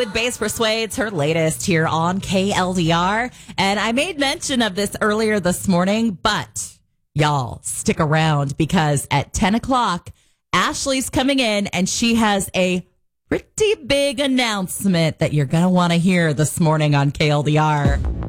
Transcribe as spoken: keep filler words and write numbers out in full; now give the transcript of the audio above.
with Bass Persuades, her latest here on K L D R. And I made mention of this earlier this morning, but y'all stick around because at ten o'clock, Ashley's coming in and she has a pretty big announcement that you're going to want to hear this morning on K L D R.